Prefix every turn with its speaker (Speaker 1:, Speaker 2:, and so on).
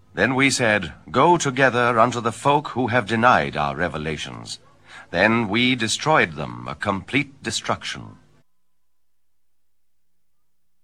Speaker 1: Then we said, Go together unto the folk who have denied our revelations. Then we destroyed them, a complete destruction.